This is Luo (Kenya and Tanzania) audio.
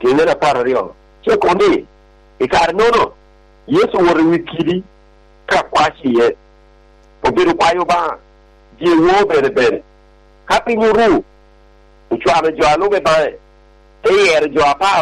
Tinera parario. So kondi. Ikar no. Yesu wori wikiri. Ka kwashi ye. Obiru kwayo ba. Di wo bere. Kapi nyuru. Uchwa me jo alo be ba. Te yer jo apa